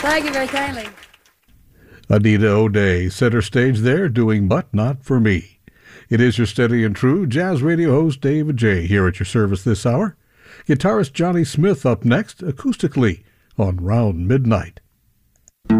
Thank you very kindly. Anita O'Day, center stage there, doing But Not For Me. It is your steady and true jazz radio host David J. here at your service this hour. Guitarist Johnny Smith up next, acoustically, on Round Midnight.